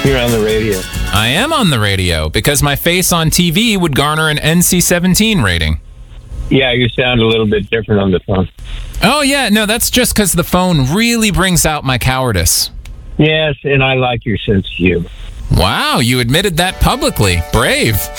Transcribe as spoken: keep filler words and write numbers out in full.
You're on the radio. I am on the radio because my face on T V would garner an N C seventeen rating. Yeah, you sound a little bit different on the phone. Oh, yeah. No, that's just because the phone really brings out my cowardice. Yes, and I like your sense of humor. Wow, you admitted that publicly. Brave.